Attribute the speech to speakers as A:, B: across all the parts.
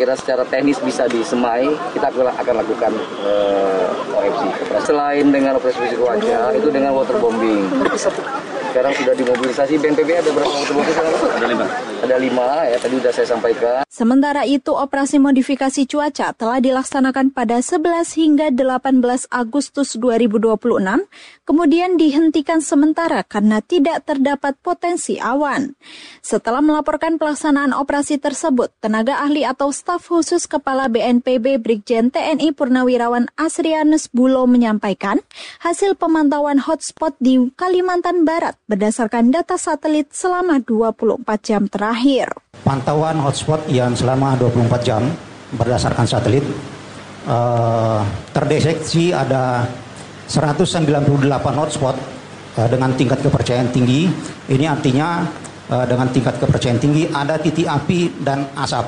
A: kira-kira secara teknis bisa disemai, kita akan lakukan OFC. Selain dengan operasi cuaca, itu dengan waterbombing. Sekarang sudah dimobilisasi BNPB, ada berapa waterbombing sekarang? Ada 5 ya, tadi sudah saya sampaikan.
B: Sementara itu, operasi modifikasi cuaca telah dilaksanakan pada 11 hingga 18 Agustus 2026, kemudian dihentikan sementara karena tidak terdapat potensi awan. Setelah melaporkan pelaksanaan operasi tersebut, tenaga ahli atau staf khusus Kepala BNPB Brigjen TNI Purnawirawan Asrianus Bulo menyampaikan, hasil pemantauan hotspot di Kalimantan Barat berdasarkan data satelit selama 24 jam terakhir.
C: Pantauan hotspot yang selama 24 jam berdasarkan satelit terdeteksi ada 198 hotspot dengan tingkat kepercayaan tinggi. Ini artinya dengan tingkat kepercayaan tinggi ada titik api dan asap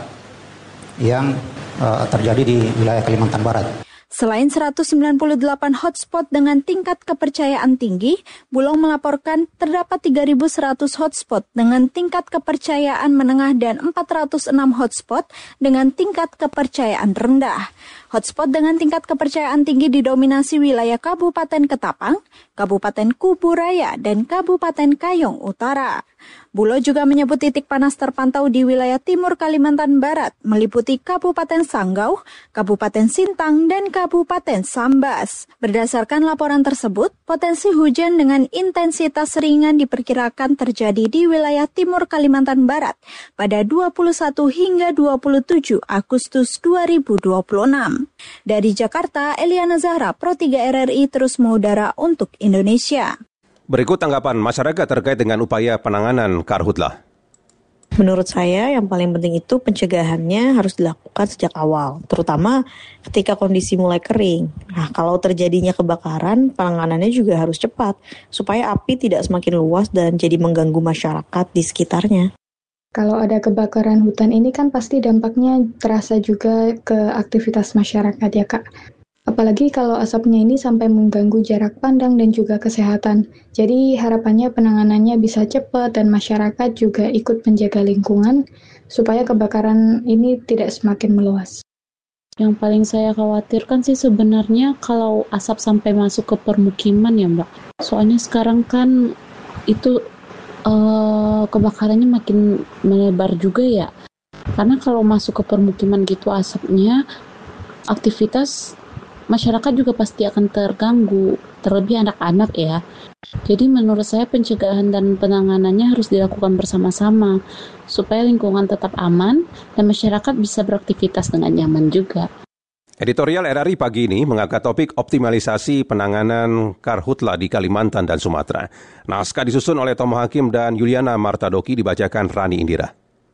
C: yang terjadi di wilayah Kalimantan Barat.
B: Selain 198 hotspot dengan tingkat kepercayaan tinggi, Bulog melaporkan terdapat 3.100 hotspot dengan tingkat kepercayaan menengah dan 406 hotspot dengan tingkat kepercayaan rendah. Hotspot dengan tingkat kepercayaan tinggi didominasi wilayah Kabupaten Ketapang, Kabupaten Kuburaya, dan Kabupaten Kayong Utara. Bulog juga menyebut titik panas terpantau di wilayah timur Kalimantan Barat, meliputi Kabupaten Sanggau, Kabupaten Sintang, dan Kabupaten Sambas. Berdasarkan laporan tersebut, potensi hujan dengan intensitas ringan diperkirakan terjadi di wilayah timur Kalimantan Barat pada 21 hingga 27 Agustus 2026. Dari Jakarta, Eliana Zahra, Pro 3 RRI terus mengudara untuk Indonesia.
D: Berikut tanggapan masyarakat terkait dengan upaya penanganan karhutlah.
E: Menurut saya yang paling penting itu pencegahannya harus dilakukan sejak awal, terutama ketika kondisi mulai kering. Nah, kalau terjadinya kebakaran, penanganannya juga harus cepat, supaya api tidak semakin luas dan jadi mengganggu masyarakat di sekitarnya.
F: Kalau ada kebakaran hutan ini kan pasti dampaknya terasa juga ke aktivitas masyarakat ya Kak. Apalagi kalau asapnya ini sampai mengganggu jarak pandang dan juga kesehatan. Jadi harapannya penanganannya bisa cepat dan masyarakat juga ikut menjaga lingkungan supaya kebakaran ini tidak semakin meluas.
G: Yang paling saya khawatirkan sih sebenarnya kalau asap sampai masuk ke permukiman ya Mbak. Soalnya sekarang kan itu kebakarannya makin melebar juga ya. Karena kalau masuk ke permukiman gitu asapnya, aktivitas masyarakat juga pasti akan terganggu, terlebih anak-anak ya. Jadi menurut saya pencegahan dan penanganannya harus dilakukan bersama-sama supaya lingkungan tetap aman dan masyarakat bisa beraktivitas dengan nyaman juga.
D: Editorial RRI pagi ini mengangkat topik optimalisasi penanganan karhutla di Kalimantan dan Sumatera. Naskah disusun oleh Tomo Hakim dan Yuliana Martadoki, dibacakan Rani Indira.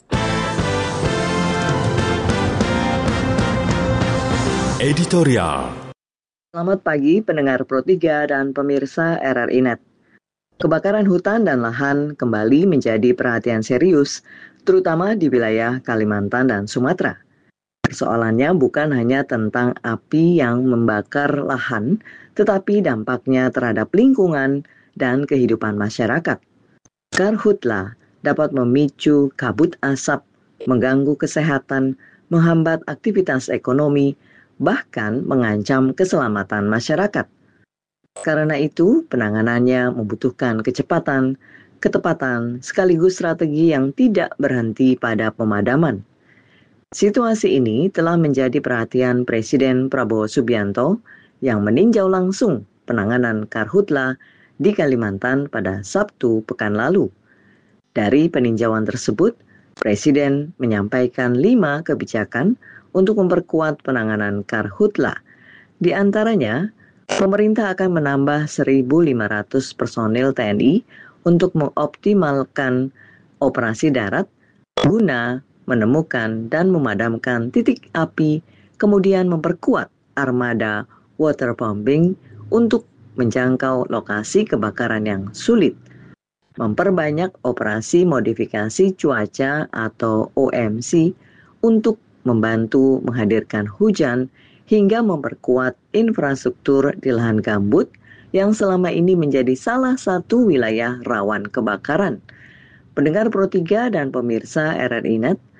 H: Editorial.
I: Selamat pagi pendengar Pro 3 dan pemirsa RRI Net. Kebakaran hutan dan lahan kembali menjadi perhatian serius, terutama di wilayah Kalimantan dan Sumatera. Persoalannya bukan hanya tentang api yang membakar lahan, tetapi dampaknya terhadap lingkungan dan kehidupan masyarakat. Karhutla dapat memicu kabut asap, mengganggu kesehatan, menghambat aktivitas ekonomi, bahkan mengancam keselamatan masyarakat. Karena itu, penanganannya membutuhkan kecepatan, ketepatan, sekaligus strategi yang tidak berhenti pada pemadaman. Situasi ini telah menjadi perhatian Presiden Prabowo Subianto yang meninjau langsung penanganan karhutla di Kalimantan pada Sabtu pekan lalu. Dari peninjauan tersebut, Presiden menyampaikan 5 kebijakan untuk memperkuat penanganan karhutla. Di antaranya, pemerintah akan menambah 1.500 personil TNI untuk mengoptimalkan operasi darat guna menemukan dan memadamkan titik api, kemudian memperkuat armada waterbombing untuk menjangkau lokasi kebakaran yang sulit, memperbanyak operasi modifikasi cuaca atau OMC untuk membantu menghadirkan hujan hingga memperkuat infrastruktur di lahan gambut yang selama ini menjadi salah satu wilayah rawan kebakaran. Pendengar Pro 3 dan pemirsa RRI Net,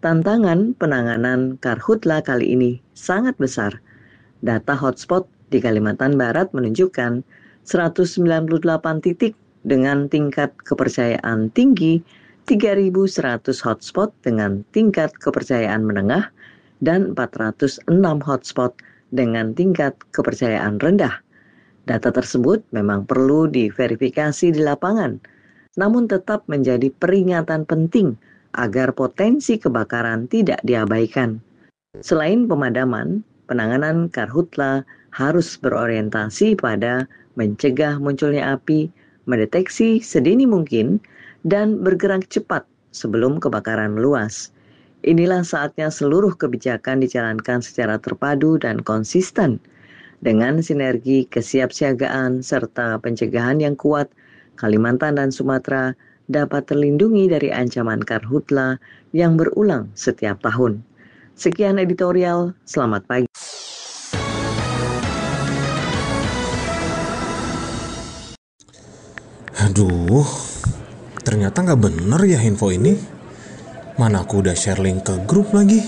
I: Tantangan penanganan karhutla kali ini sangat besar. Data hotspot di Kalimantan Barat menunjukkan 198 titik dengan tingkat kepercayaan tinggi, 3.100 hotspot dengan tingkat kepercayaan menengah, dan 406 hotspot dengan tingkat kepercayaan rendah. Data tersebut memang perlu diverifikasi di lapangan, namun tetap menjadi peringatan penting agar potensi kebakaran tidak diabaikan. Selain pemadaman, penanganan karhutla harus berorientasi pada mencegah munculnya api, mendeteksi sedini mungkin, dan bergerak cepat sebelum kebakaran meluas. Inilah saatnya seluruh kebijakan dijalankan secara terpadu dan konsisten. Dengan sinergi kesiapsiagaan serta pencegahan yang kuat, Kalimantan dan Sumatera dapat terlindungi dari ancaman karhutla yang berulang setiap tahun. Sekian editorial, selamat pagi.
H: Aduh, ternyata nggak bener ya info ini. Mana aku udah share link ke grup lagi.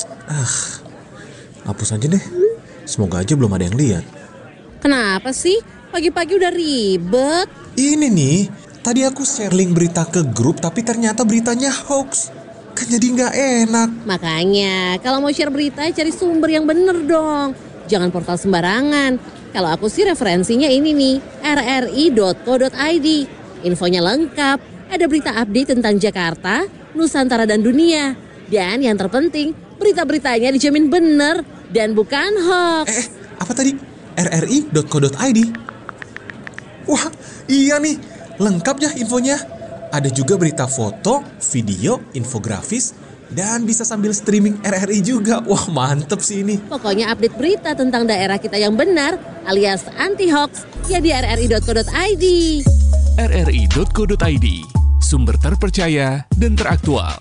H: Hapus aja deh. Semoga aja belum ada yang lihat.
J: Kenapa sih? Pagi-pagi udah ribet.
H: Ini nih, tadi aku share link berita ke grup tapi ternyata beritanya hoax. Kan jadi nggak enak.
J: Makanya, kalau mau share berita cari sumber yang bener dong. Jangan portal sembarangan. Kalau aku sih referensinya ini nih, rri.co.id. Infonya lengkap, ada berita update tentang Jakarta, Nusantara dan dunia. Dan yang terpenting, berita-beritanya dijamin bener dan bukan hoax.
H: Apa tadi? rri.co.id? Wah, iya nih, lengkap ya infonya. Ada juga berita foto, video, infografis, dan bisa sambil streaming RRI juga. Wah, mantep sih ini.
J: Pokoknya update berita tentang daerah kita yang benar alias anti-hoax ya di rri.co.id.
K: rri.co.id, sumber terpercaya dan teraktual.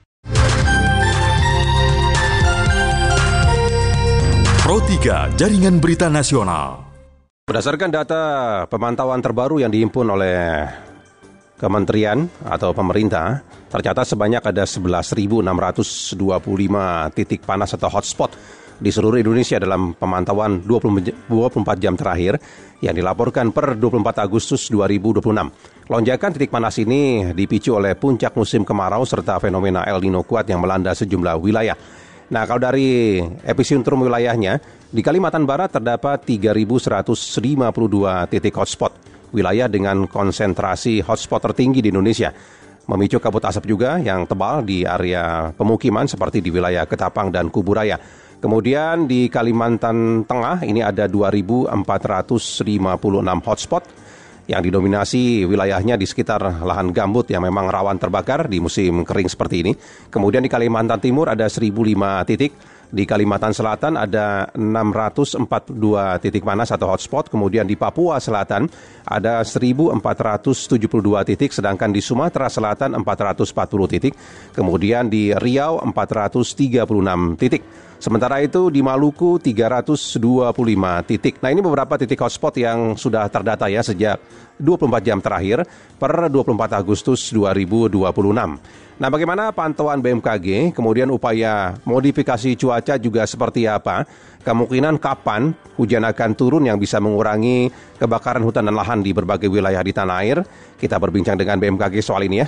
K: Pro 3 Jaringan Berita Nasional.
D: Berdasarkan data pemantauan terbaru yang dihimpun oleh Kementerian atau pemerintah, tercatat sebanyak ada 11.625 titik panas atau hotspot di seluruh Indonesia dalam pemantauan 24 jam terakhir yang dilaporkan per 24 Agustus 2026. Lonjakan titik panas ini dipicu oleh puncak musim kemarau serta fenomena El Nino kuat yang melanda sejumlah wilayah. Nah, kalau dari epicentrum wilayahnya, di Kalimantan Barat terdapat 3.152 titik hotspot, wilayah dengan konsentrasi hotspot tertinggi di Indonesia. Memicu kabut asap juga yang tebal di area pemukiman seperti di wilayah Ketapang dan Kuburaya. Kemudian di Kalimantan Tengah ini ada 2.456 hotspot yang didominasi wilayahnya di sekitar lahan gambut yang memang rawan terbakar di musim kering seperti ini. Kemudian di Kalimantan Timur ada 1.005 titik, di Kalimantan Selatan ada 642 titik panas atau hotspot, kemudian di Papua Selatan ada 1.472 titik, sedangkan di Sumatera Selatan 440 titik, kemudian di Riau 436 titik. Sementara itu di Maluku 325 titik. Nah, ini beberapa titik hotspot yang sudah terdata ya sejak 24 jam terakhir per 24 Agustus 2026. Nah, bagaimana pantauan BMKG, kemudian upaya modifikasi cuaca juga seperti apa? Kemungkinan kapan hujan akan turun yang bisa mengurangi kebakaran hutan dan lahan di berbagai wilayah di tanah air? Kita berbincang dengan BMKG soal ini ya.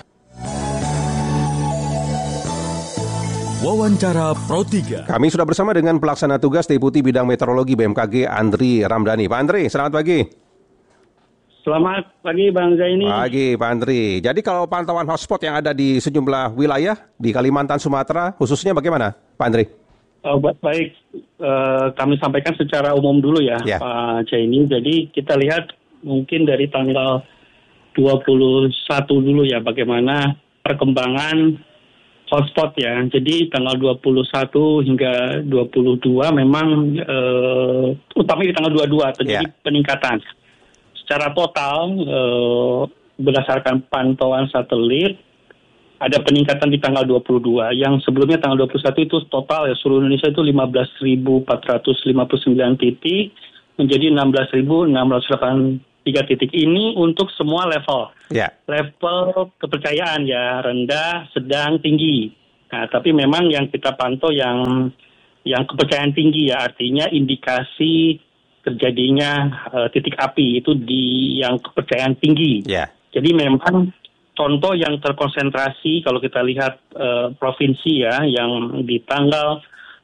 K: Wawancara Pro 3.
D: Kami sudah bersama dengan pelaksana tugas Deputi Bidang Meteorologi BMKG Andri Ramdhani. Pak Andri, selamat pagi.
L: Selamat pagi Bang Zaini.
D: Pagi Pak Andri. Jadi kalau pantauan hotspot yang ada di sejumlah wilayah di Kalimantan Sumatera khususnya bagaimana Pak Andri?
L: Baik, kami sampaikan secara umum dulu ya Pak Zaini. Jadi kita lihat mungkin dari tanggal 21 dulu ya bagaimana perkembangan hotspot ya. Jadi tanggal 21 hingga 22 memang utamanya di tanggal 22 terjadi peningkatan. Secara total berdasarkan pantauan satelit ada peningkatan di tanggal 22. Yang sebelumnya tanggal 21 itu total ya seluruh Indonesia itu 15.459 titik menjadi 16.683 titik. Ini untuk semua level. Level kepercayaan ya, rendah, sedang, tinggi. Nah, tapi memang yang kita pantau yang kepercayaan tinggi ya, artinya indikasi terjadinya titik api itu di yang kepercayaan tinggi.
D: Yeah.
L: Jadi memang contoh yang terkonsentrasi kalau kita lihat provinsi ya, yang di tanggal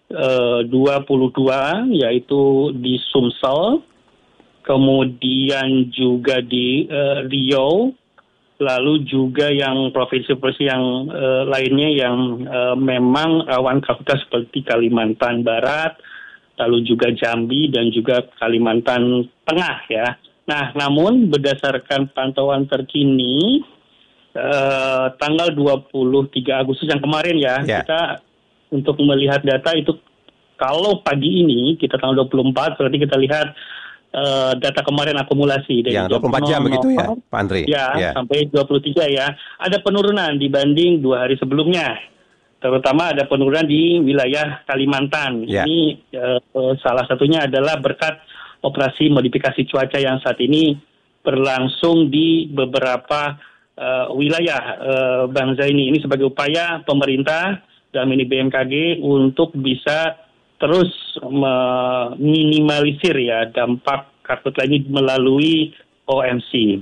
L: 22 yaitu di Sumsel, kemudian juga di Riau, lalu juga yang provinsi-provinsi yang lainnya yang memang rawan karhutlah seperti Kalimantan Barat, lalu juga Jambi dan juga Kalimantan Tengah ya. Nah, namun berdasarkan pantauan terkini tanggal 23 Agustus yang kemarin ya, kita untuk melihat data itu kalau pagi ini kita tanggal 24 berarti kita lihat data kemarin akumulasi dari
D: yang 24 jam begitu ya, Pak Andri?
L: Ya, sampai 23 ya. Ada penurunan dibanding 2 hari sebelumnya. Terutama ada penurunan di wilayah Kalimantan. Ini salah satunya adalah berkat operasi modifikasi cuaca yang saat ini berlangsung di beberapa wilayah Bang Zaini. Ini sebagai upaya pemerintah dan ini BMKG untuk bisa terus meminimalisir ya dampak karhutlah ini melalui OMC.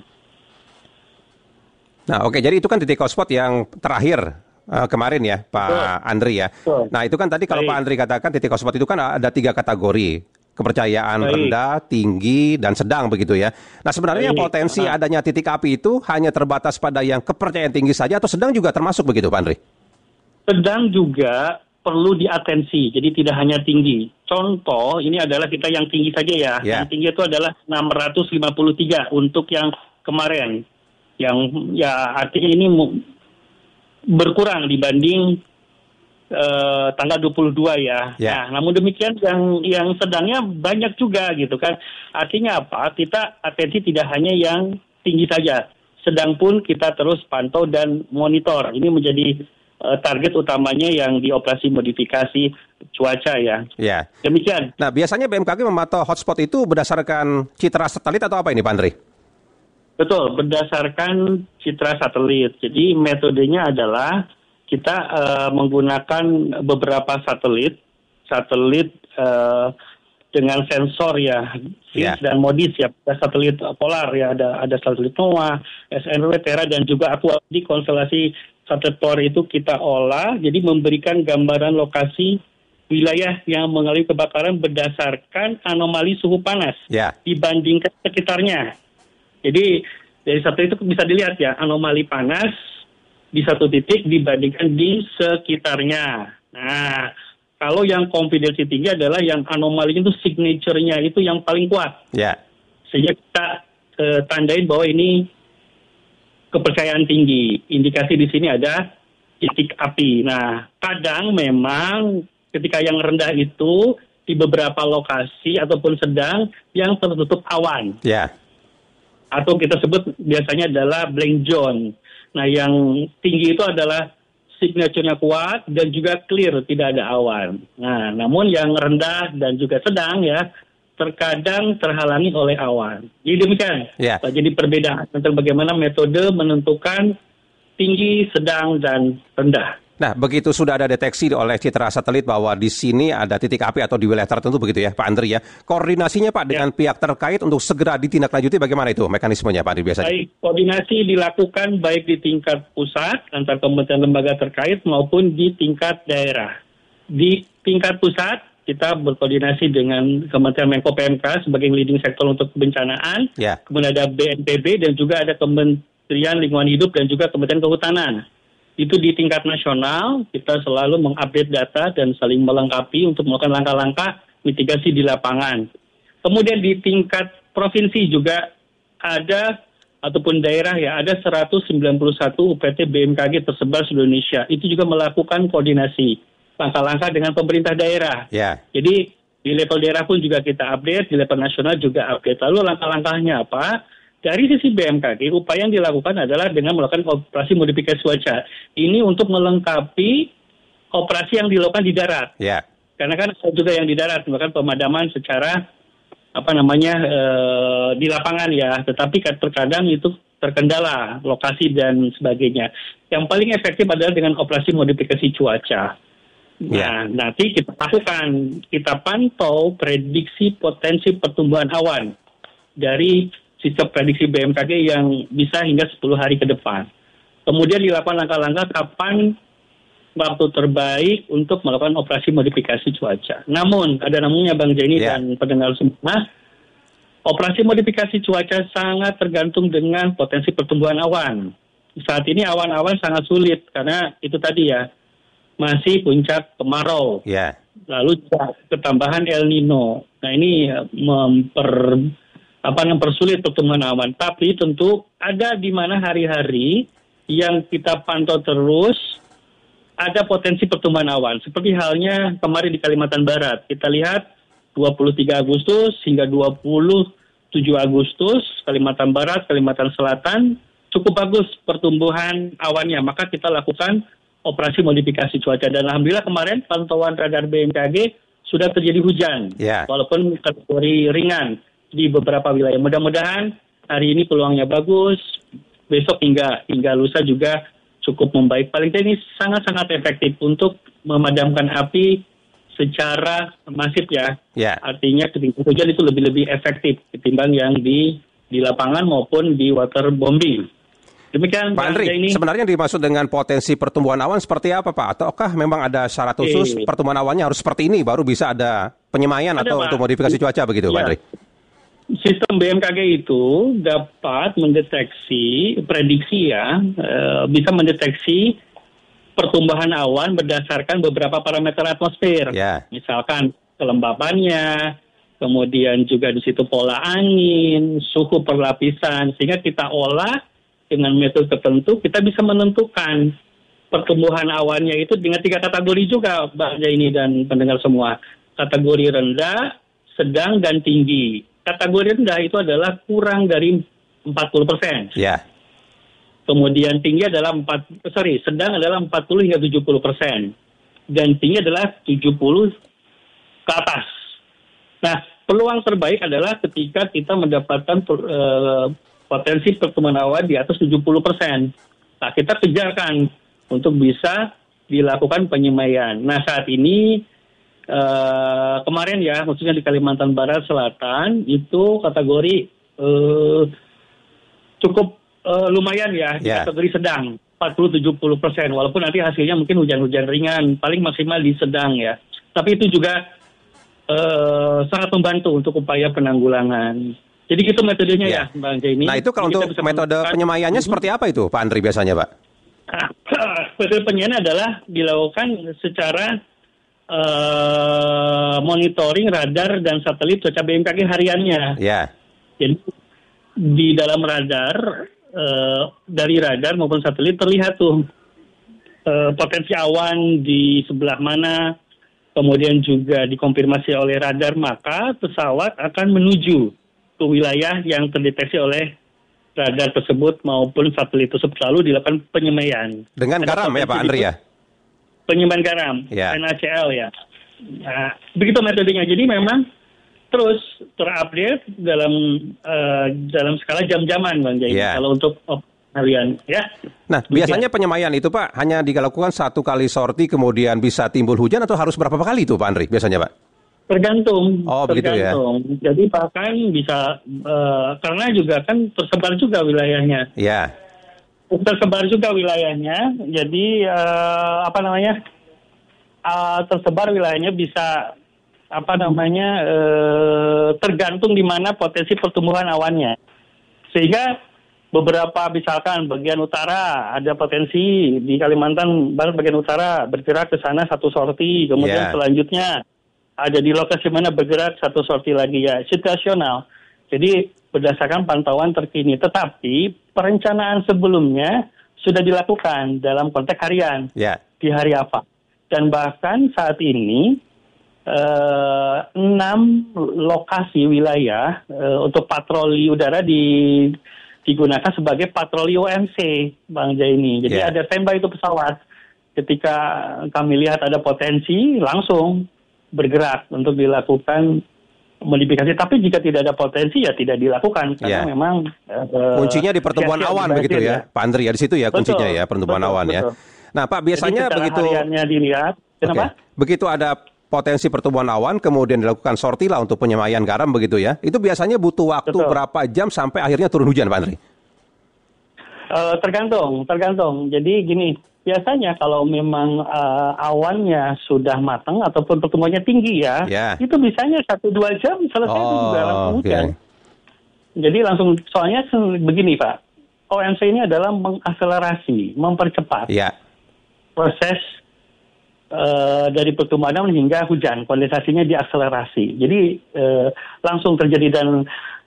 D: Nah, oke, jadi itu kan titik hotspot yang terakhir kemarin ya, Pak Andri ya. Nah, itu kan tadi kalau Pak Andri katakan titik hotspot itu kan ada 3 kategori. Kepercayaan rendah, tinggi, dan sedang begitu ya. Nah, sebenarnya potensi adanya titik api itu hanya terbatas pada yang kepercayaan tinggi saja atau sedang juga termasuk begitu, Pak Andri? Sedang juga perlu diatensi, jadi tidak hanya tinggi. Contoh, ini adalah kita yang tinggi saja ya. Yang tinggi itu adalah 653 untuk yang kemarin. Yang ya artinya ini berkurang dibanding tanggal 22 ya. Nah, namun demikian yang sedangnya banyak juga gitu kan. Artinya apa? Kita atensi tidak hanya yang tinggi saja. Sedang pun kita terus pantau dan monitor. Ini menjadi target utamanya yang di operasi modifikasi cuaca ya. Demikian. Nah, biasanya BMKG memantau hotspot itu berdasarkan citra satelit atau apa ini, Pak Andri?
L: Betul, berdasarkan citra satelit. Jadi metodenya adalah kita menggunakan beberapa satelit dengan sensor ya, FIS dan MODIS ya, satelit polar ya, ada satelit NOAA, SNW, Terra dan juga Aqua. Di konstelasi satelit polar itu kita olah, jadi memberikan gambaran lokasi wilayah yang mengalami kebakaran berdasarkan anomali suhu panas dibandingkan sekitarnya. Jadi dari satelit itu bisa dilihat ya, anomali panas di satu titik dibandingkan di sekitarnya. Nah, kalau yang konfidensi tinggi adalah yang anomali itu signature-nya itu yang paling kuat. Sehingga kita tandain bahwa ini kepercayaan tinggi. Indikasi di sini ada titik api. Nah, kadang memang ketika yang rendah itu di beberapa lokasi ataupun sedang yang tertutup awan. Atau kita sebut biasanya adalah blank zone. Nah, yang tinggi itu adalah signature-nya kuat dan juga clear, tidak ada awan. Nah, namun yang rendah dan juga sedang ya, terkadang terhalangi oleh awan. Jadi demikian. Jadi perbedaan antara bagaimana metode menentukan tinggi, sedang, dan rendah.
D: Nah, begitu sudah ada deteksi oleh citra satelit bahwa di sini ada titik api atau di wilayah tertentu begitu ya, Pak Andri ya. Koordinasinya Pak dengan pihak terkait untuk segera ditindaklanjuti bagaimana itu mekanismenya Pak Andri biasanya?
L: Baik, koordinasi dilakukan baik di tingkat pusat antar kementerian lembaga terkait maupun di tingkat daerah. Di tingkat pusat kita berkoordinasi dengan Kementerian Menko PMK sebagai leading sektor untuk kebencanaan. Kemudian ada BNPB dan juga ada Kementerian Lingkungan Hidup dan juga Kementerian Kehutanan. Itu di tingkat nasional, kita selalu mengupdate data dan saling melengkapi untuk melakukan langkah-langkah mitigasi di lapangan. Kemudian di tingkat provinsi juga ada, ataupun daerah ya, ada 191 UPT BMKG tersebar di Indonesia. Itu juga melakukan koordinasi, langkah-langkah dengan pemerintah daerah. Jadi di level daerah pun juga kita update, di level nasional juga update. Lalu langkah-langkahnya apa? Dari sisi BMKG, upaya yang dilakukan adalah dengan melakukan operasi modifikasi cuaca. Ini untuk melengkapi operasi yang dilakukan di darat. Karena kan juga yang di darat, melakukan pemadaman secara di lapangan ya. Tetapi terkadang itu terkendala lokasi dan sebagainya. Yang paling efektif adalah dengan operasi modifikasi cuaca. Nah, nanti kita lakukan, kita pantau prediksi potensi pertumbuhan awan dari sistem prediksi BMKG yang bisa hingga 10 hari ke depan. Kemudian dilakukan langkah-langkah kapan waktu terbaik untuk melakukan operasi modifikasi cuaca. Namun, ada namunnya Bang Jenny dan pendengar semua, operasi modifikasi cuaca sangat tergantung dengan potensi pertumbuhan awan. Saat ini awan-awan sangat sulit karena itu tadi ya, masih puncak kemarau. Lalu ketambahan El Nino. Nah ini mempersulit pertumbuhan awan. Tapi tentu ada di mana hari-hari yang kita pantau terus ada potensi pertumbuhan awan. Seperti halnya kemarin di Kalimantan Barat. Kita lihat 23 Agustus hingga 27 Agustus, Kalimantan Barat, Kalimantan Selatan, cukup bagus pertumbuhan awannya. Maka kita lakukan operasi modifikasi cuaca. Dan alhamdulillah kemarin pantauan radar BMKG sudah terjadi hujan. Walaupun kategori ringan di beberapa wilayah. Mudah-mudahan hari ini peluangnya bagus. Besok hingga lusa juga cukup membaik. Paling tidak ini sangat-sangat efektif untuk memadamkan api secara masif ya. Artinya ketika hujan itu lebih efektif ketimbang yang di lapangan maupun di waterbombing. Demikian
D: Pak Andri, sebenarnya dimaksud dengan potensi pertumbuhan awan seperti apa Pak? Ataukah memang ada syarat khusus pertumbuhan awannya harus seperti ini baru bisa ada penyemaian atau Pak, untuk modifikasi cuaca begitu Pak Andri?
L: Sistem BMKG itu dapat mendeteksi, prediksi ya, bisa mendeteksi pertumbuhan awan berdasarkan beberapa parameter atmosfer. Misalkan kelembabannya, kemudian juga di situ pola angin, suhu perlapisan, sehingga kita olah dengan metode tertentu kita bisa menentukan pertumbuhan awannya itu dengan 3 kategori juga, Mbak Jaini dan pendengar semua. Kategori rendah, sedang, dan tinggi. Kategori rendah itu adalah kurang dari 40%. Kemudian tinggi adalah sedang adalah 40 hingga 70%. Dan tinggi adalah 70 ke atas. Nah, peluang terbaik adalah ketika kita mendapatkan potensi pertumbuhan awan di atas 70%. Nah, kita kejarkan untuk bisa dilakukan penyemaian. Nah, saat ini kemarin ya, khususnya di Kalimantan Barat Selatan, itu kategori cukup lumayan ya, di kategori sedang, 40-70%. Walaupun nanti hasilnya mungkin hujan-hujan ringan, paling maksimal di sedang ya. Tapi itu juga sangat membantu untuk upaya penanggulangan. Jadi gitu metodenya ya, Bang Jaini.
D: Nah itu kalau untuk metode penyemaiannya seperti apa itu, Pak Andri biasanya, Pak?
L: Metode penyemaian adalah dilakukan secara monitoring radar dan satelit cuaca BMKG hariannya. Jadi di dalam radar, dari radar maupun satelit terlihat tuh potensi awan di sebelah mana, kemudian juga dikonfirmasi oleh radar, maka pesawat akan menuju ke wilayah yang terdeteksi oleh radar tersebut maupun satelit tersebut, lalu dilakukan penyemaian.
D: Dengan garam ya Pak Andri ya?
L: Penyemaian garam, NaCl ya. Nah, begitu metodenya. Jadi memang terus terupdate dalam skala jam-jaman Bang Jai. Kalau untuk harian ya.
D: Nah, biasanya penyemaian itu Pak hanya dilakukan 1 kali sorti kemudian bisa timbul hujan atau harus berapa kali itu Pak Andri biasanya Pak?
L: Tergantung.
D: Begitu ya.
L: Jadi bahkan bisa karena juga kan tersebar juga wilayahnya. Tersebar juga wilayahnya. Jadi tersebar wilayahnya bisa tergantung di mana potensi pertumbuhan awannya. Sehingga beberapa misalkan bagian utara ada potensi di Kalimantan Barat bagian utara bergerak ke sana 1 sorti, kemudian selanjutnya ada di lokasi mana bergerak 1 sorti lagi ya, situasional. Jadi berdasarkan pantauan terkini. Tetapi perencanaan sebelumnya sudah dilakukan dalam konteks harian. Di hari apa. Dan bahkan saat ini 6 lokasi wilayah untuk patroli udara digunakan sebagai patroli OMC, Bang Jaini. Jadi ada standby itu pesawat. Ketika kami lihat ada potensi, langsung bergerak untuk dilakukan modifikasi. Tapi jika tidak ada potensi ya tidak dilakukan karena memang
D: kuncinya di pertumbuhan awan begitu ya, Pak Andri ya, di situ ya kuncinya ya, pertumbuhan awan ya. Nah Pak, biasanya begitu
L: hariannya dilihat, kenapa?
D: Begitu ada potensi pertumbuhan awan, kemudian dilakukan sorti lah untuk penyemaian garam begitu ya. Itu biasanya butuh waktu berapa jam sampai akhirnya turun hujan, Pak Andri?
L: Tergantung. Jadi gini, biasanya kalau memang awannya sudah matang ataupun pertumbuhannya tinggi itu bisanya 1-2 jam selesai itu juga langsung hujan. Jadi langsung, soalnya begini Pak, OMC ini adalah mengakselerasi, mempercepat proses dari pertumbuhan awan hingga hujan, kondensasinya diakselerasi. Jadi langsung terjadi dan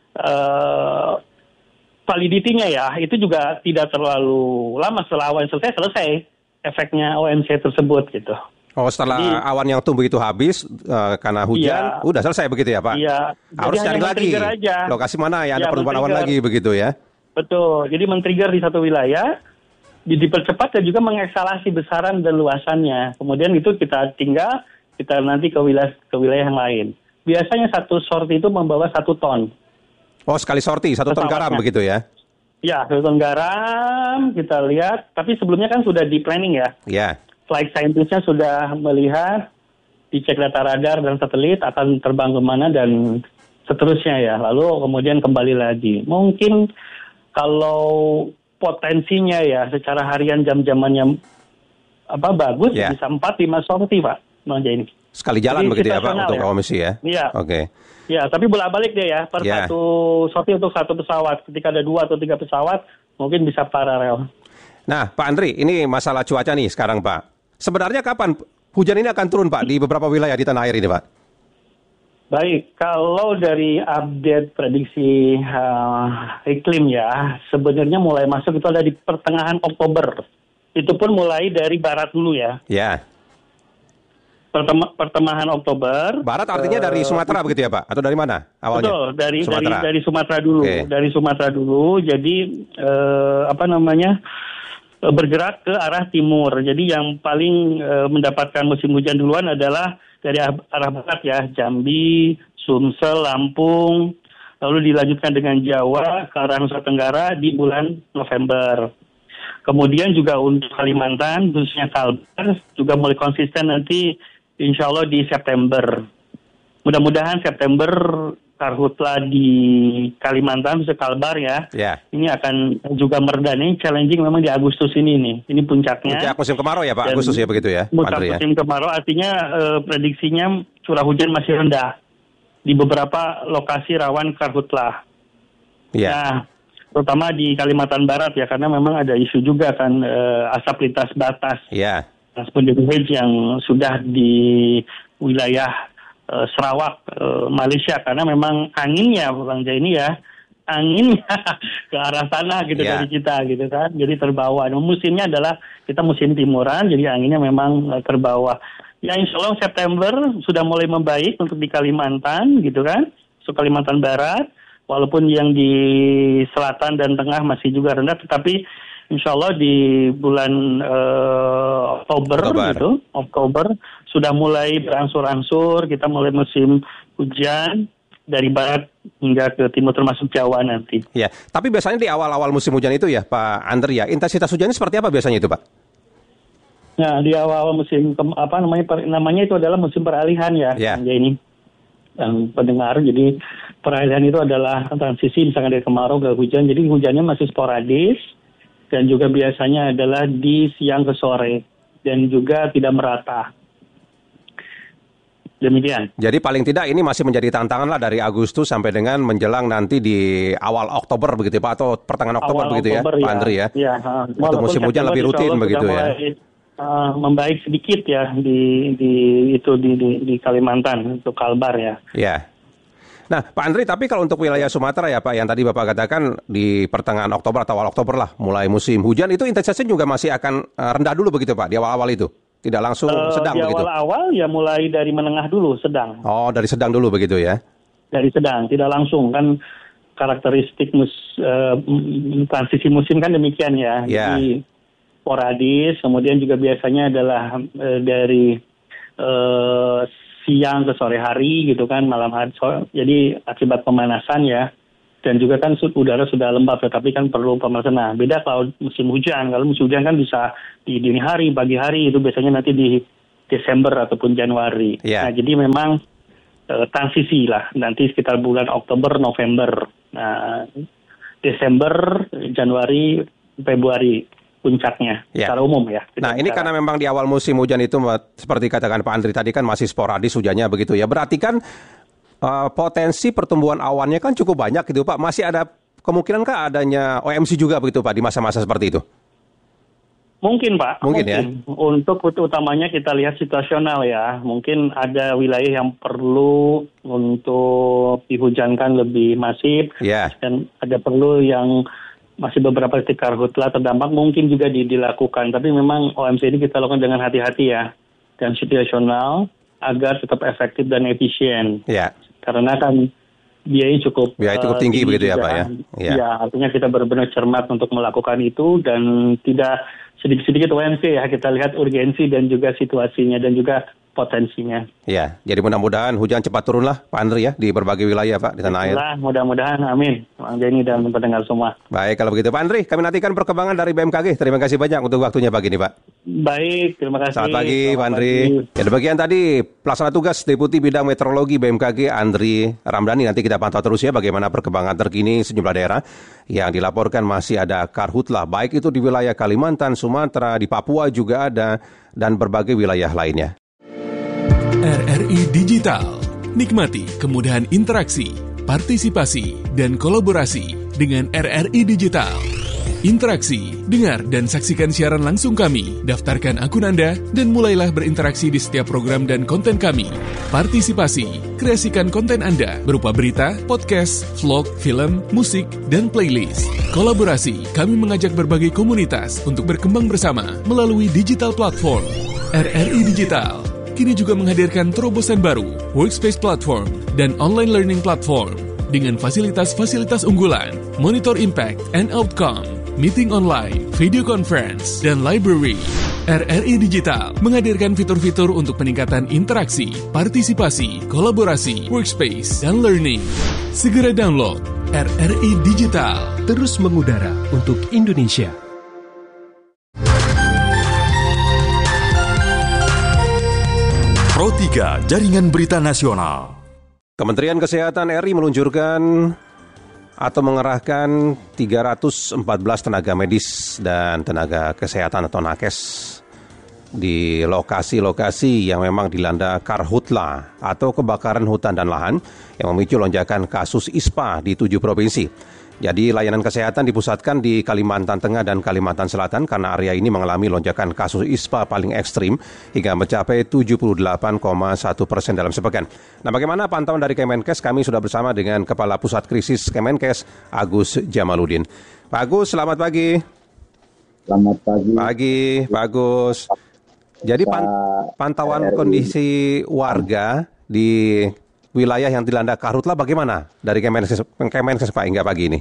L: validity-nya ya, itu juga tidak terlalu lama setelah awan selesai efeknya OMC tersebut gitu.
D: Oh, setelah awan yang tumbuh itu habis karena hujan, udah selesai begitu ya Pak?
L: Iya.
D: Harus cari lagi lokasi mana yang ada pertumbuhan awan lagi begitu ya?
L: Betul, jadi men-trigger di satu wilayah, dipercepat dan juga mengeksalasi besaran dan luasannya. Kemudian itu kita nanti ke wilayah yang lain. Biasanya satu sorti itu membawa 1 ton.
D: Oh, sekali sorti, 1 ton garam begitu ya?
L: Ya, 1 ton garam kita lihat, tapi sebelumnya kan sudah di planning ya.
D: Iya.
L: Flight scientist-nya sudah melihat, dicek data radar dan satelit akan terbang kemana dan seterusnya ya. Lalu kemudian kembali lagi. Mungkin kalau potensinya ya secara harian jam-jamannya bagus bisa 4-5 sorti Pak. Ini.
D: Sekali jalan begitu ya Pak untuk komisi ya?
L: Iya.
D: Oke.
L: Ya, tapi bolak-balik deh ya, per satu sorti untuk 1 pesawat. Ketika ada 2 atau 3 pesawat, mungkin bisa paralel.
D: Nah, Pak Andri, ini masalah cuaca nih sekarang Pak. Sebenarnya kapan hujan ini akan turun Pak di beberapa wilayah di tanah air ini Pak?
L: Baik, kalau dari update prediksi iklim ya, sebenarnya mulai masuk itu ada di pertengahan Oktober. Itu pun mulai dari barat dulu ya.
D: Ya.
L: Pertengahan Oktober.
D: Barat artinya dari Sumatera begitu ya Pak? Atau dari mana awalnya?
L: Betul, dari Sumatera dulu.
D: Okay.
L: Dari Sumatera dulu, jadi bergerak ke arah timur. Jadi yang paling mendapatkan musim hujan duluan adalah dari arah barat ya, Jambi, Sumsel, Lampung, lalu dilanjutkan dengan Jawa ke arah Nusa Tenggara di bulan November. Kemudian juga untuk Kalimantan, khususnya Kalbar, juga mulai konsisten nanti insya Allah di September. Mudah-mudahan September karhutla di Kalimantan, khususnya Kalbar ya. Ini akan juga mereda. Ini challenging memang di Agustus ini nih. Ini puncaknya.
D: Puncak musim kemarau ya Pak, Agustus ya begitu ya?
L: Puncak musim kemarau artinya prediksinya curah hujan masih rendah di beberapa lokasi rawan karhutla. Nah, terutama di Kalimantan Barat ya, karena memang ada isu juga kan asap lintas batas. Transponding yang sudah di wilayah Sarawak, Malaysia, karena memang anginnya Bang Jaini ya, anginnya ke arah sana gitu dari kita gitu kan, jadi terbawa. Musimnya adalah kita musim timuran, jadi anginnya memang terbawa. Ya insya Allah September sudah mulai membaik untuk di Kalimantan gitu kan, Kalimantan Barat, walaupun yang di selatan dan tengah masih juga rendah, tetapi insya Allah di bulan Oktober sudah mulai berangsur-angsur, kita mulai musim hujan dari barat hingga ke timur termasuk Jawa nanti.
D: Ya, tapi biasanya di awal-awal musim hujan itu ya Pak Andri ya, intensitas hujannya seperti apa biasanya itu Pak?
L: Nah, di awal musim namanya itu adalah musim peralihan ya. Ini yang pendengar, jadi peralihan itu adalah transisi misalkan dari kemarau ke hujan, jadi hujannya masih sporadis dan juga biasanya adalah di siang ke sore dan juga tidak merata. Demikian.
D: Jadi paling tidak ini masih menjadi tantangan lah dari Agustus sampai dengan menjelang nanti di awal Oktober begitu Pak, atau pertengahan Oktober begitu Oktober, ya Pak Andri ya. Untuk musim hujan lebih rutin begitu ya.
L: Membaik sedikit ya di Kalimantan untuk Kalbar ya.
D: Ya. Nah, Pak Andri, tapi kalau untuk wilayah Sumatera ya Pak, yang tadi Bapak katakan di pertengahan Oktober atau awal Oktober lah mulai musim hujan, itu intensitasnya juga masih akan rendah dulu begitu Pak, di awal-awal itu? Tidak langsung sedang begitu?
L: Di awal-awal ya mulai dari menengah dulu, sedang.
D: Oh, dari sedang dulu begitu ya?
L: Dari sedang, tidak langsung. Kan karakteristik transisi musim kan demikian ya. Jadi sporadis, kemudian juga biasanya adalah dari siang ke sore hari gitu kan, malam hari. Jadi akibat pemanasan ya. Dan juga kan udara sudah lembab, tetapi kan perlu pemanasan. Nah, beda kalau musim hujan. Kalau musim hujan kan bisa di dini hari, pagi hari, itu biasanya nanti di Desember ataupun Januari.
D: Yeah.
L: Nah, jadi memang transisi lah, nanti sekitar bulan Oktober, November. Nah, Desember, Januari, Februari puncaknya secara umum ya.
D: Nah, ini karena memang di awal musim hujan itu seperti katakan Pak Andri tadi kan masih sporadis hujannya begitu ya. Berarti kan potensi pertumbuhan awannya kan cukup banyak gitu Pak. Masih ada kemungkinankah adanya OMC juga begitu Pak di masa-masa seperti itu?
L: Mungkin Pak,
D: mungkin ya.
L: Untuk utamanya kita lihat situasional ya. Mungkin ada wilayah yang perlu untuk dihujankan lebih masif, dan ada perlu yang masih beberapa titik karhutla terdampak mungkin juga dilakukan. Tapi memang OMC ini kita lakukan dengan hati-hati ya, dan situasional agar tetap efektif dan efisien. Karena kan biayanya cukup
D: tinggi begitu ya Pak ya.
L: Ya, artinya kita benar-benar cermat untuk melakukan itu dan tidak sedikit-sedikit OMC ya, kita lihat urgensi dan juga situasinya dan juga potensinya.
D: Ya, jadi mudah-mudahan hujan cepat turun lah Pak Andri ya di berbagai wilayah Pak di tanah air.
L: Mudah-mudahan, amin. Bang Jenny dan pendengar semua.
D: Baik, kalau begitu Pak Andri, kami nantikan perkembangan dari BMKG. Terima kasih banyak untuk waktunya pagi ini Pak.
L: Baik, terima kasih.
D: Selamat pagi Pak Andri. Ya, demikian tadi pelaksana tugas Deputi Bidang Meteorologi BMKG Andri Ramdhani. Nanti kita pantau terus ya bagaimana perkembangan terkini sejumlah daerah yang dilaporkan masih ada karhutlah, baik itu di wilayah Kalimantan, Sumatera, di Papua juga ada, dan berbagai wilayah lainnya.
M: RRI Digital. Nikmati kemudahan interaksi, partisipasi, dan kolaborasi dengan RRI Digital. Interaksi, dengar dan saksikan siaran langsung kami, daftarkan akun Anda, dan mulailah berinteraksi di setiap program dan konten kami. Partisipasi, kreasikan konten Anda berupa berita, podcast, vlog, film, musik, dan playlist. Kolaborasi, kami mengajak berbagai komunitas untuk berkembang bersama melalui digital platform. RRI Digital kini juga menghadirkan terobosan baru, workspace platform, dan online learning platform dengan fasilitas-fasilitas unggulan, monitor impact and outcome, meeting online, video conference, dan library. RRI Digital menghadirkan fitur-fitur untuk peningkatan interaksi, partisipasi, kolaborasi, workspace, dan learning. Segera download RRI Digital.
N: Terus mengudara untuk Indonesia.
K: Pro 3 Jaringan Berita Nasional.
D: Kementerian Kesehatan RI meluncurkan atau mengerahkan 314 tenaga medis dan tenaga kesehatan atau nakes di lokasi-lokasi yang memang dilanda karhutla atau kebakaran hutan dan lahan yang memicu lonjakan kasus ISPA di 7 provinsi. Jadi layanan kesehatan dipusatkan di Kalimantan Tengah dan Kalimantan Selatan karena area ini mengalami lonjakan kasus ISPA paling ekstrim hingga mencapai 78,1% dalam sepekan. Nah, bagaimana pantauan dari Kemenkes? Kami sudah bersama dengan Kepala Pusat Krisis Kemenkes, Agus Jamaludin. Pak Agus, selamat pagi.
O: Selamat pagi.
D: Pagi, Pak Agus. Jadi pantauan kondisi warga di wilayah yang dilanda karhutla bagaimana dari Kemenkes Pak hingga pagi ini?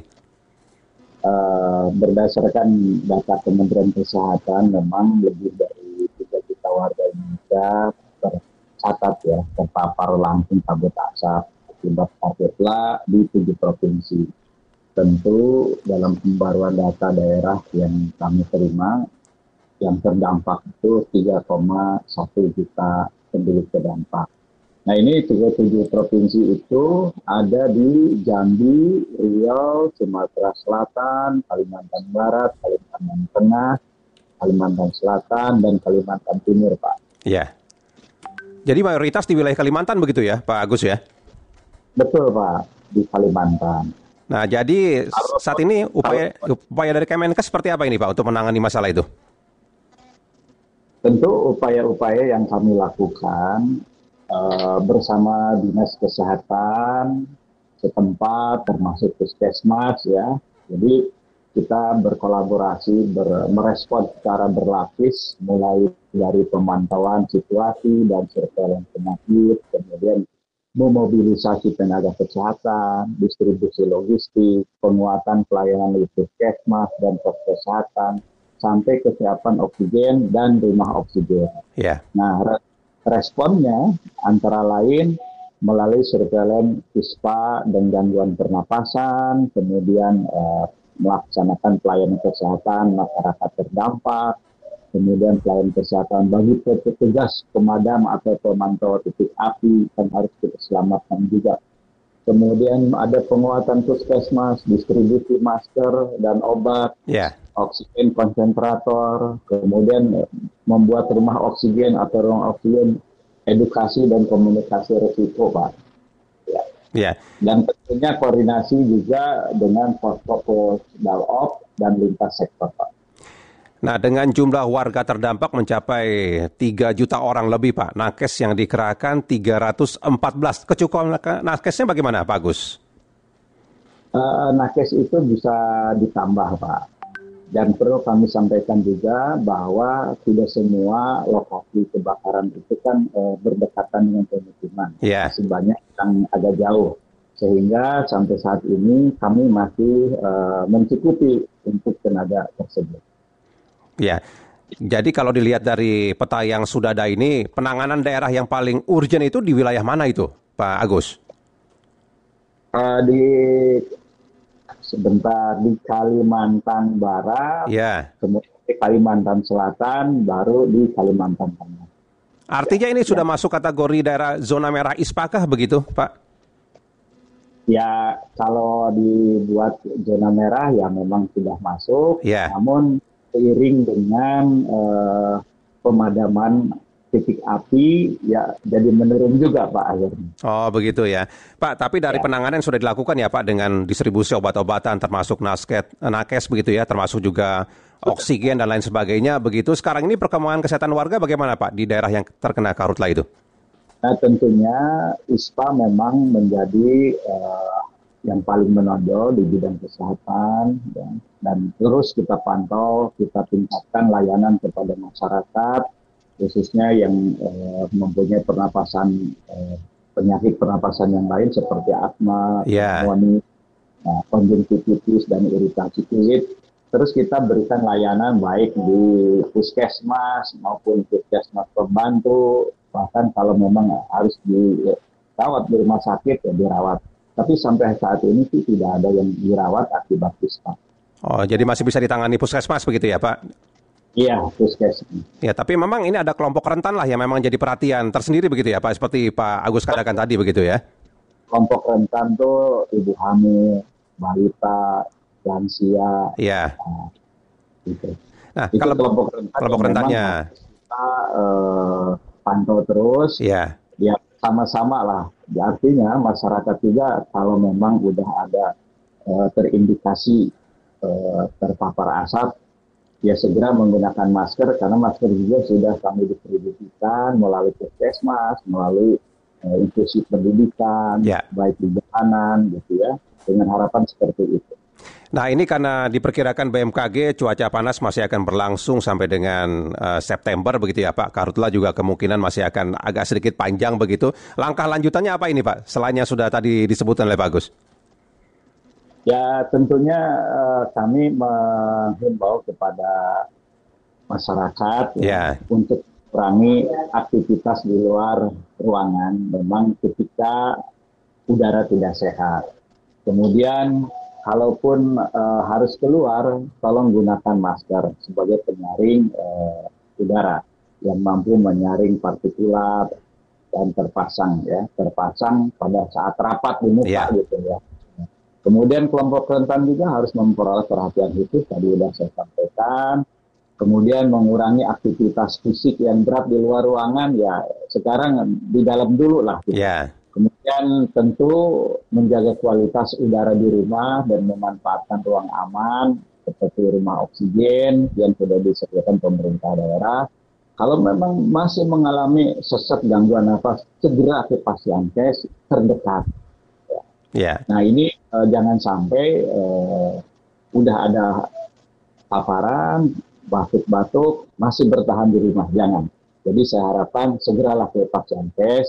O: Berdasarkan data Kementerian Kesehatan, memang lebih dari 3 juta warga Indonesia tercatat ya terpapar langsung kabut asap akibat karhutla di 7 provinsi. Tentu dalam pembaruan data daerah yang kami terima, yang terdampak itu 3,1 juta penduduk terdampak. Nah, ini 37 provinsi itu ada di Jambi, Riau, Sumatera Selatan, Kalimantan Barat, Kalimantan Tengah, Kalimantan Selatan, dan Kalimantan Timur, Pak.
D: Iya. Jadi mayoritas di wilayah Kalimantan begitu ya, Pak Agus ya?
O: Betul, Pak, di Kalimantan.
D: Nah, jadi saat ini upaya dari Kemenkes seperti apa ini, Pak, untuk menangani masalah itu?
O: Tentu upaya-upaya yang kami lakukan bersama Dinas Kesehatan setempat termasuk Puskesmas ya. Jadi kita berkolaborasi, merespon secara berlapis mulai dari pemantauan situasi dan surveillance penyakit, kemudian memobilisasi tenaga kesehatan, distribusi logistik, penguatan pelayanan di Puskesmas dan pos kesehatan, sampai kesiapan oksigen dan rumah oksigen.
D: Yeah.
O: Nah, responnya antara lain melalui surveillance ISPA dan gangguan pernapasan, kemudian melaksanakan pelayanan kesehatan masyarakat terdampak, kemudian pelayanan kesehatan bagi petugas pemadam atau pemantau titik api yang harus kita selamatkan juga. Kemudian ada penguatan puskesmas, distribusi masker dan obat, oksigen konsentrator, kemudian membuat rumah oksigen atau ruang oksigen, edukasi dan komunikasi risiko, Pak. Dan tentunya koordinasi juga dengan posko Dalop dan lintas sektor, Pak.
D: Nah, dengan jumlah warga terdampak mencapai 3 juta orang lebih, Pak. Nakes yang dikerahkan 314. Kecukupan nakesnya bagaimana, Pak Agus?
O: Nakes itu bisa ditambah, Pak. Dan perlu kami sampaikan juga bahwa tidak semua lokasi kebakaran itu kan berdekatan dengan pemukiman. Masih banyak yang agak jauh. Sehingga sampai saat ini kami masih mencukupi untuk tenaga tersebut.
D: Ya, jadi kalau dilihat dari peta yang sudah ada ini, penanganan daerah yang paling urgent itu di wilayah mana itu, Pak Agus?
O: Di Kalimantan Barat, kemudian di Kalimantan Selatan, baru di Kalimantan Tengah.
D: Artinya ini sudah masuk kategori daerah zona merah ISPA begitu, Pak?
O: Ya, kalau dibuat zona merah ya memang sudah masuk, namun seiring dengan pemadaman titik api ya jadi menurun juga, Pak, akhirnya.
D: Oh, begitu ya. Pak, tapi dari penanganan yang sudah dilakukan ya, Pak, dengan distribusi obat-obatan termasuk nakes begitu ya, termasuk juga oksigen dan lain sebagainya begitu. Sekarang ini perkembangan kesehatan warga bagaimana, Pak, di daerah yang terkena karhutla itu?
O: Nah, tentunya ISPA memang menjadi yang paling menonjol di bidang kesehatan, dan terus kita pantau, kita tingkatkan layanan kepada masyarakat, khususnya yang mempunyai penyakit pernapasan yang lain seperti asma, pneumonia, konjungtivitis dan iritasi kulit. Terus kita berikan layanan baik di puskesmas maupun puskesmas pembantu, bahkan kalau memang harus dirawat di rumah sakit ya dirawat. Tapi sampai saat ini sih tidak ada yang dirawat akibat ISPA.
D: Oh, jadi masih bisa ditangani puskesmas begitu ya, Pak?
O: Iya, puskesmas.
D: Ya, tapi memang ini ada kelompok rentan lah yang memang jadi perhatian tersendiri begitu ya, Pak? Seperti Pak Agus katakan tadi begitu ya?
O: Kelompok rentan tuh ibu hamil, balita, lansia.
D: Iya.
O: Gitu.
D: Nah,
O: itu
D: kalau
O: kelompok
D: rentannya
O: kita pantau terus. Ya sama-sama lah. Artinya masyarakat juga kalau memang udah ada terindikasi terpapar asap, ya segera menggunakan masker, karena masker juga sudah kami distribusikan melalui puskesmas, melalui institusi pendidikan, baik di jalanan gitu ya, dengan harapan seperti itu.
D: Nah, ini karena diperkirakan BMKG cuaca panas masih akan berlangsung sampai dengan September begitu ya, Pak. Karhutla juga kemungkinan masih akan agak sedikit panjang begitu. Langkah lanjutannya apa ini, Pak? Selain yang sudah tadi disebutkan oleh Pak Agus.
O: Ya, tentunya kami menghimbau kepada masyarakat untuk kurangi aktivitas di luar ruangan memang ketika udara tidak sehat. Kemudian kalaupun harus keluar, tolong gunakan masker sebagai penyaring udara yang mampu menyaring partikulat dan terpasang pada saat rapat di muka gitu ya. Kemudian kelompok rentan juga harus memperoleh perhatian khusus, tadi sudah saya sampaikan. Kemudian mengurangi aktivitas fisik yang berat di luar ruangan, ya sekarang di dalam dulu lah. Gitu. Kemudian tentu menjaga kualitas udara di rumah dan memanfaatkan ruang aman seperti rumah oksigen yang sudah disediakan pemerintah daerah. Kalau memang masih mengalami sesak gangguan nafas, segera ke pasienkes terdekat. Nah ini jangan sampai udah ada paparan, batuk-batuk, masih bertahan di rumah, jangan. Jadi saya harapkan segeralah ke pasienkes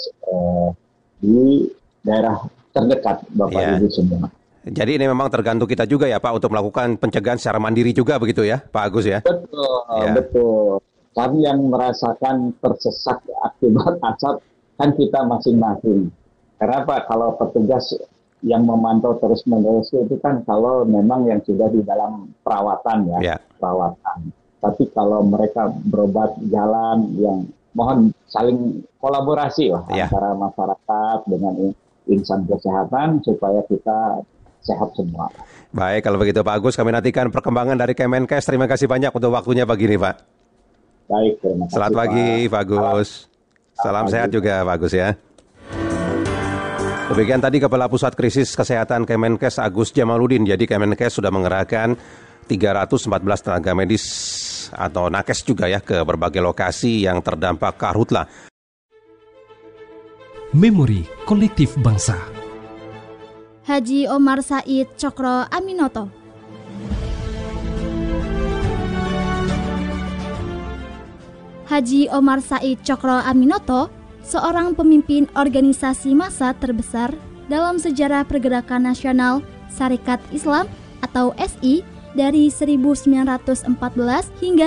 O: di daerah terdekat Bapak Ibu semua.
D: Jadi ini memang tergantung kita juga ya Pak untuk melakukan pencegahan secara mandiri juga begitu ya Pak Agus ya?
O: Betul, betul. Kami yang merasakan tersesat akibat asap kan kita masing-masing. Karena apa? Kalau petugas yang memantau terus-menerus itu kan kalau memang yang sudah di dalam perawatan perawatan. Tapi kalau mereka berobat jalan yang mohon saling kolaborasi lah antara masyarakat dengan insan kesehatan supaya kita sehat semua.
D: Baik, kalau begitu Pak Agus, kami nantikan perkembangan dari Kemenkes. Terima kasih banyak untuk waktunya pagi ini, Pak.
O: Baik, terima kasih.
D: Selamat pagi, Pak Agus. Salam sehat juga, Pak Agus ya. Demikian tadi Kepala Pusat Krisis Kesehatan Kemenkes Agus Jamaludin. Jadi Kemenkes sudah mengerahkan 314 tenaga medis atau nakes juga ya ke berbagai lokasi yang terdampak karhutla.
N: Memori Kolektif Bangsa.
B: Haji Omar Said Cokro Aminoto. Haji Omar Said Cokro Aminoto, seorang pemimpin organisasi massa terbesar dalam sejarah pergerakan nasional Sarekat Islam atau SI dari 1914 hingga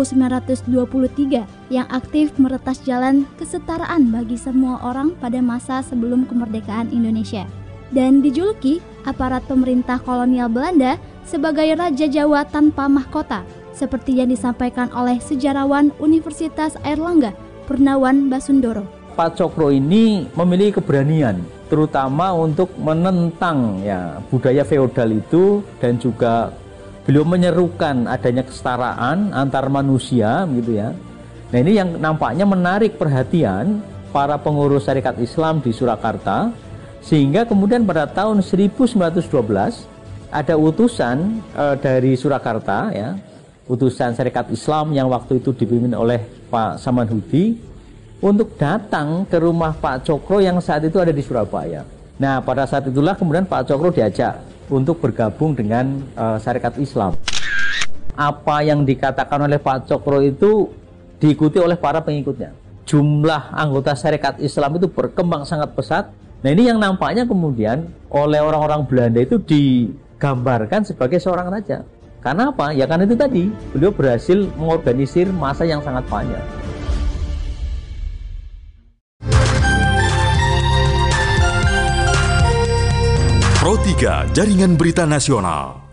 B: 1923 yang aktif meretas jalan kesetaraan bagi semua orang pada masa sebelum kemerdekaan Indonesia. Dan dijuluki aparat pemerintah kolonial Belanda sebagai Raja Jawa tanpa mahkota, seperti yang disampaikan oleh sejarawan Universitas Airlangga, Purnawan Basundoro.
P: Pak Cokro ini memiliki keberanian, terutama untuk menentang budaya feodal itu, dan juga beliau menyerukan adanya kesetaraan antar manusia, gitu ya. Nah, ini yang nampaknya menarik perhatian para pengurus Sarekat Islam di Surakarta, sehingga kemudian pada tahun 1912 ada utusan dari Surakarta, utusan Sarekat Islam yang waktu itu dipimpin oleh Pak Samanhudi, untuk datang ke rumah Pak Cokro yang saat itu ada di Surabaya. Nah, pada saat itulah kemudian Pak Cokro diajak untuk bergabung dengan Sarekat Islam. Apa yang dikatakan oleh Pak Cokro itu diikuti oleh para pengikutnya. Jumlah anggota Sarekat Islam itu berkembang sangat pesat. Nah, ini yang nampaknya kemudian oleh orang-orang Belanda itu digambarkan sebagai seorang raja. Karena apa? Ya karena itu tadi, beliau berhasil mengorganisir massa yang sangat banyak.
K: Pro 3 Jaringan Berita Nasional.